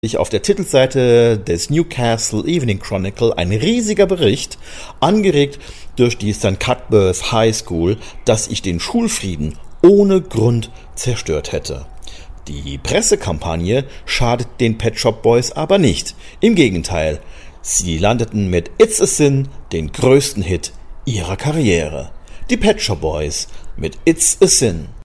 Auf der Titelseite des Newcastle Evening Chronicle ein riesiger Bericht, angeregt durch die St. Cuthbert's High School, dass ich den Schulfrieden ohne Grund zerstört hätte. Die Pressekampagne schadet den Pet Shop Boys aber nicht. Im Gegenteil, sie landeten mit It's a Sin den größten Hit ihrer Karriere. Die Pet Shop Boys mit It's a Sin.